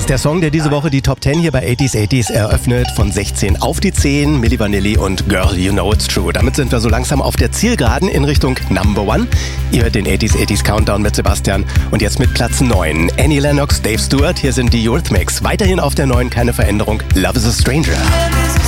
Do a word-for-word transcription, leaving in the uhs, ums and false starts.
ist der Song, der diese Woche die Top zehn hier bei achtziger achtziger eröffnet. Von sechzehn auf die zehn, Milli Vanilli und Girl, You Know It's True. Damit sind wir so langsam auf der Zielgeraden in Richtung Number One. Ihr hört den achtziger achtziger Countdown mit Sebastian. Und jetzt mit Platz neun. Annie Lennox, Dave Stewart, hier sind die Eurythmics. Weiterhin auf der neun, keine Veränderung. Love is a Stranger.